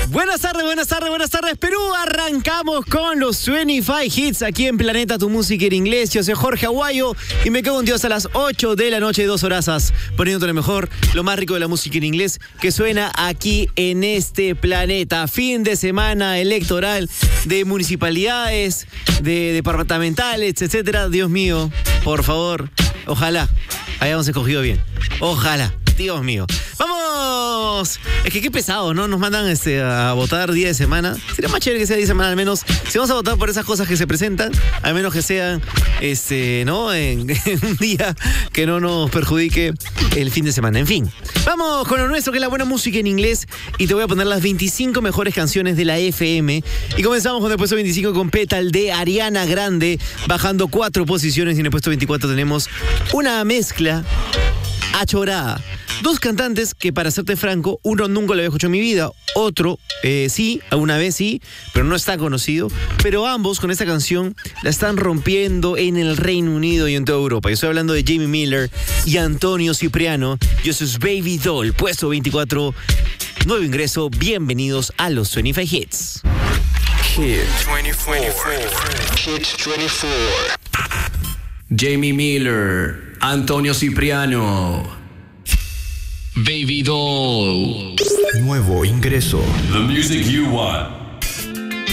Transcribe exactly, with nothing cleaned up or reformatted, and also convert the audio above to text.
Buenas tardes, buenas tardes, buenas tardes, Perú. Arrancamos con los veinticinco Hits aquí en Planeta Tu Música en Inglés. Yo soy Jorge Aguayo y me cago en Dios a las ocho de la noche, dos horazas, poniéndote lo mejor, lo más rico de la música en inglés que suena aquí en este planeta. Fin de semana electoral de municipalidades, de departamentales, etcétera. Dios mío, por favor, ojalá hayamos escogido bien. Ojalá. Dios mío. ¡Vamos! Es que qué pesado, ¿no? Nos mandan este, a votar día de semana. Sería más chévere que sea día de semana, al menos. Si vamos a votar por esas cosas que se presentan, al menos que sean, este, ¿no? En, en un día que no nos perjudique el fin de semana. En fin. Vamos con lo nuestro, que es la buena música en inglés. Y te voy a poner las veinticinco mejores canciones de la F M. Y comenzamos con el puesto veinticinco con Petal de Ariana Grande, bajando cuatro posiciones. Y en el puesto veinticuatro tenemos una mezcla achorada. Dos cantantes que, para serte franco, uno nunca lo había escuchado en mi vida, otro eh, sí, alguna vez sí, pero no está conocido. Pero ambos con esta canción la están rompiendo en el Reino Unido y en toda Europa. Yo estoy hablando de Jamie Miller y Antonio Cipriano. Yo soy Baby Doll, puesto veinticuatro, nuevo ingreso. Bienvenidos a los veinticinco Hits. Hit veinticuatro. Hit veinticuatro. Jamie Miller, Antonio Cipriano. Baby Doll. Nuevo ingreso. The music you want.